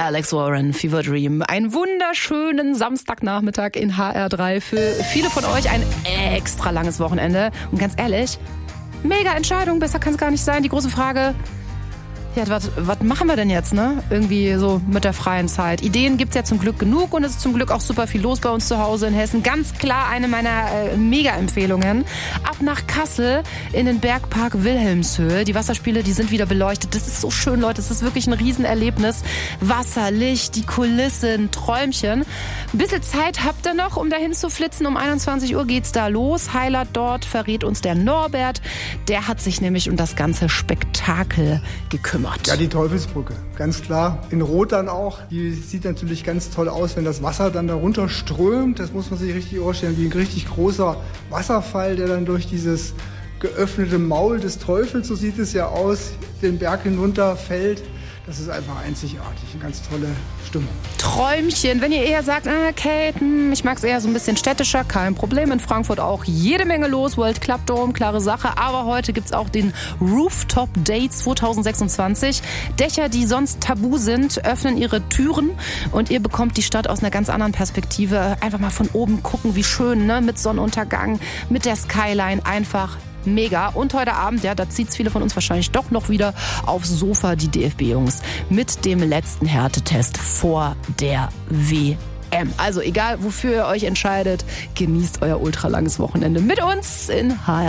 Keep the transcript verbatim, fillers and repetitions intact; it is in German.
Alex Warren, Fever Dream. Einen wunderschönen Samstagnachmittag in H R drei. Für viele von euch ein extra langes Wochenende. Und ganz ehrlich, mega Entscheidung, besser kann es gar nicht sein. Die große Frage, ja, was machen wir denn jetzt, ne? Irgendwie so mit der freien Zeit. Ideen gibt's ja zum Glück genug und es ist zum Glück auch super viel los bei uns zu Hause in Hessen. Ganz klar eine meiner äh, Mega-Empfehlungen. Ab nach Kassel in den Bergpark Wilhelmshöhe. Die Wasserspiele, die sind wieder beleuchtet. Das ist so schön, Leute. Das ist wirklich ein Riesenerlebnis. Wasser, Licht, die Kulisse, ein Träumchen. Ein bisschen Zeit habt ihr noch, um dahin zu flitzen. Um einundzwanzig Uhr geht's da los. Highlight dort verrät uns der Norbert. Der hat sich nämlich um das ganze Spektakel gekümmert. Ja, die Teufelsbrücke, ganz klar. In Rot dann auch. Die sieht natürlich ganz toll aus, wenn das Wasser dann da runter strömt. Das muss man sich richtig vorstellen, wie ein richtig großer Wasserfall, der dann durch dieses geöffnete Maul des Teufels, so sieht es ja aus, den Berg hinunter fällt. Das ist einfach einzigartig, eine ganz tolle Stimmung. Träumchen, wenn ihr eher sagt, ah, Kate, hm, ich mag es eher so ein bisschen städtischer, kein Problem. In Frankfurt auch jede Menge los, World Club Dome, klare Sache. Aber heute gibt's auch den Rooftop Day zwanzig sechsundzwanzig. Dächer, die sonst tabu sind, öffnen ihre Türen und ihr bekommt die Stadt aus einer ganz anderen Perspektive. Einfach mal von oben gucken, wie schön, ne? Mit Sonnenuntergang, mit der Skyline, einfach mega. Und heute Abend, ja, da zieht's viele von uns wahrscheinlich doch noch wieder aufs Sofa, die D F B-Jungs, mit dem letzten Härtetest vor der W M. Also egal, wofür ihr euch entscheidet, genießt euer ultralanges Wochenende mit uns in H R